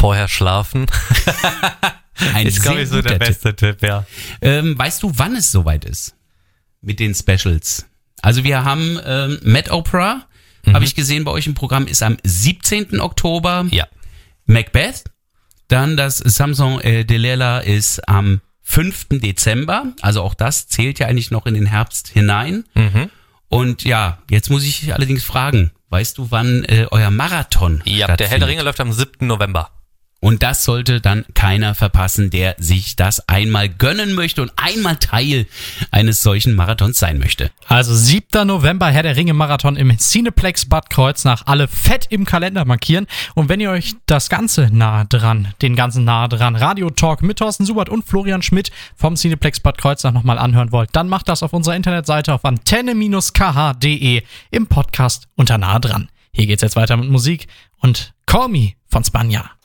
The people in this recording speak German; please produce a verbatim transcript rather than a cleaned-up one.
Vorher schlafen. Ein ist, glaube ich, so der beste Tipp, Tipp ja. Ähm, weißt du, wann es soweit ist? Mit den Specials. Also wir haben ähm, Mad Opera, mhm. habe ich gesehen bei euch im Programm, ist am siebzehnten Oktober. Ja. Macbeth. Dann das Samson äh, Delilah ist am fünften Dezember. Also auch das zählt ja eigentlich noch in den Herbst hinein. Mhm. Und ja, jetzt muss ich allerdings fragen, weißt du, wann äh, euer Marathon Ja, stattfindet? der Herr der Ringe läuft am siebten November. Und das sollte dann keiner verpassen, der sich das einmal gönnen möchte und einmal Teil eines solchen Marathons sein möchte. Also siebten November, Herr der Ringe-Marathon im Cineplex Bad Kreuznach. Alle fett im Kalender markieren. Und wenn ihr euch das Ganze nah dran, den ganzen nah dran Radio Talk mit Thorsten Subert und Florian Schmidt vom Cineplex Bad Kreuznach nochmal anhören wollt, dann macht das auf unserer Internetseite auf antenne K H punkt de im Podcast unter Nah dran. Hier geht's jetzt weiter mit Musik und Call Me von Spanja.